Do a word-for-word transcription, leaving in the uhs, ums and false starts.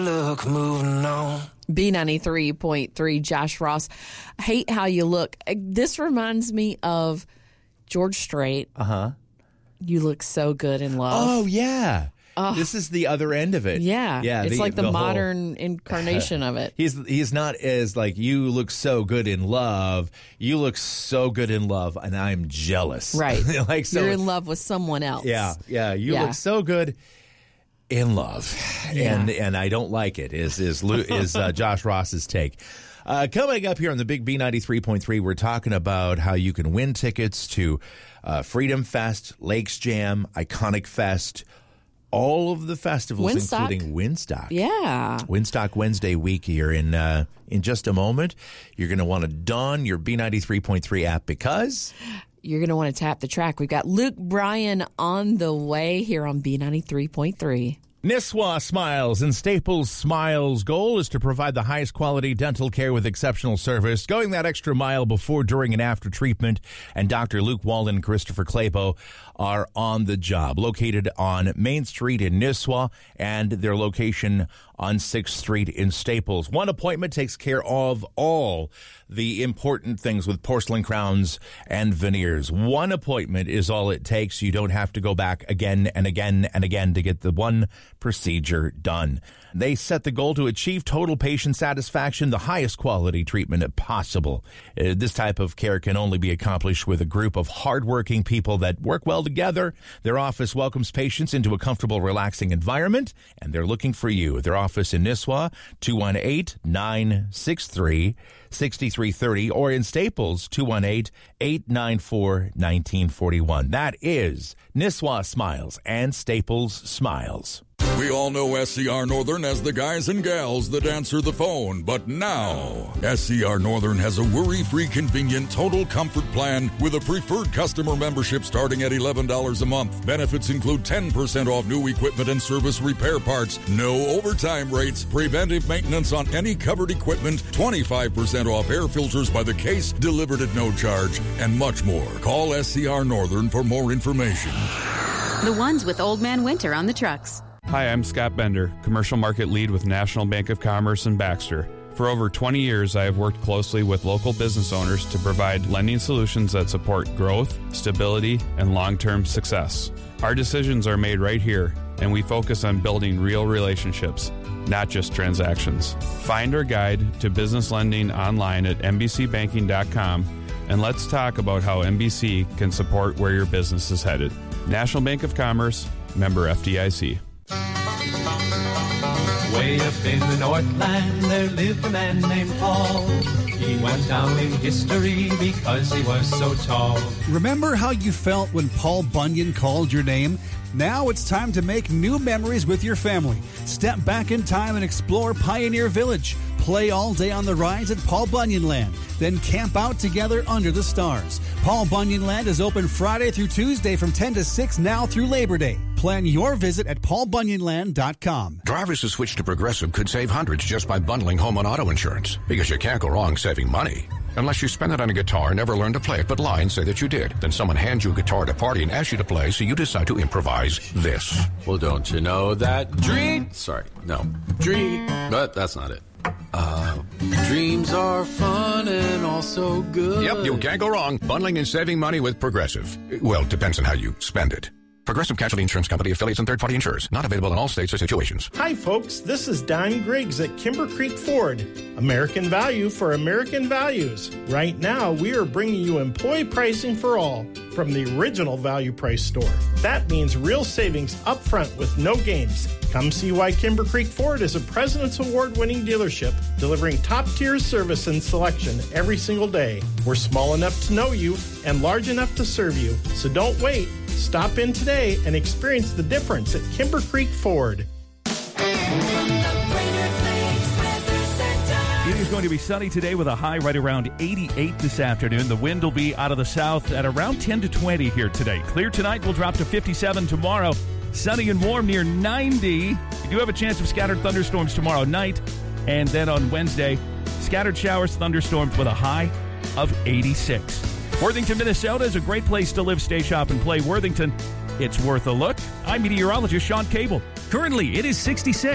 Look, moving on. B ninety-three point three, Josh Ross. Hate how you look. This reminds me of George Strait. Uh-huh. You look so good in love. Oh, yeah. Oh. This is the other end of it. Yeah. Yeah. It's the, like the, the modern whole, incarnation of it. He's he's not as like, you look so good in love. You look so good in love, and I'm jealous. Right. like so, You're in love with someone else. Yeah. Yeah. You yeah. look so good in love, yeah. and and I don't like it. Is is is uh, Josh Ross's take? Uh, coming up here on the Big B ninety-three point three, we're talking about how you can win tickets to uh, Freedom Fest, Lakes Jam, Iconic Fest, all of the festivals, Windstock. including Windstock. Yeah, Windstock Wednesday week here in uh, in just a moment. You're going to want to don your B ninety-three point three app because you're going to want to tap the track. We've got Luke Bryan on the way here on B ninety-three point three. Nisswa Smiles and Staples Smiles' goal is to provide the highest quality dental care with exceptional service, going that extra mile before, during, and after treatment. And Doctor Luke Walden and Christopher Clabo are on the job. Located on Main Street in Nisswa and their location on sixth Street in Staples. One appointment takes care of all the important things with porcelain crowns and veneers. One appointment is all it takes. You don't have to go back again and again and again to get the one procedure done. They set the goal to achieve total patient satisfaction, the highest quality treatment possible. Uh, this type of care can only be accomplished with a group of hardworking people that work well together. Their office welcomes patients into a comfortable, relaxing environment, and they're looking for you. Their office in Nisswa, two one eight, nine six three, six three three zero, or in Staples, two one eight, eight nine four, one nine four one. That is Nisswa Smiles and Staples Smiles. We all know S C R Northern as the guys and gals that answer the phone, but now S C R Northern has a worry-free, convenient, total comfort plan with a preferred customer membership starting at eleven dollars a month. Benefits include ten percent off new equipment and service repair parts, no overtime rates, preventive maintenance on any covered equipment, twenty-five percent off air filters by the case delivered at no charge, and much more. Call S C R Northern for more information. The ones with Old Man Winter on the trucks. Hi, I'm Scott Bender, Commercial Market Lead with National Bank of Commerce in Baxter. For over twenty years, I have worked closely with local business owners to provide lending solutions that support growth, stability, and long-term success. Our decisions are made right here, and we focus on building real relationships, not just transactions. Find our guide to business lending online at N B C banking dot com, and let's talk about how N B C can support where your business is headed. National Bank of Commerce, member F D I C. Way up in the Northland there lived a man named Paul. He went down in history because he was so tall. Remember how you felt when Paul Bunyan called your name? Now it's time to make new memories with your family. Step back in time and explore Pioneer Village. Play all day on the rides at Paul Bunyan Land. Then camp out together under the stars. Paul Bunyan Land is open Friday through Tuesday from ten to six now through Labor Day. Plan your visit at paul bunyan land dot com. Drivers who switch to Progressive could save hundreds just by bundling home and auto insurance. Because you can't go wrong saving money. Unless you spend it on a guitar and never learn to play it, but lie and say that you did. Then someone hands you a guitar at a party and asks you to play, so you decide to improvise this. Well, don't you know that dream... Sorry, no. Dream... But that's not it. Uh, dreams are fun and also good. Yep, you can't go wrong. Bundling and saving money with Progressive. Well, depends on how you spend it. Progressive Casualty Insurance Company, affiliates, and third-party insurers. Not available in all states or situations. Hi, folks. This is Don Griggs at Kimber Creek Ford. American value for American values. Right now, we are bringing you employee pricing for all from the original value price store. That means real savings up front with no games. Come see why Kimber Creek Ford is a President's Award-winning dealership, delivering top-tier service and selection every single day. We're small enough to know you and large enough to serve you. So don't wait. Stop in today and experience the difference at Kimber Creek Ford. It is going to be sunny today with a high right around eighty-eight this afternoon. The wind will be out of the south at around ten to twenty here today. Clear tonight, will drop to fifty-seven tomorrow. Sunny and warm near ninety. You do have a chance of scattered thunderstorms tomorrow night. And then on Wednesday, scattered showers, thunderstorms with a high of eighty-six. Worthington, Minnesota is a great place to live, stay, shop, and play. Worthington, it's worth a look. I'm meteorologist Sean Cable. Currently, it is sixty-six.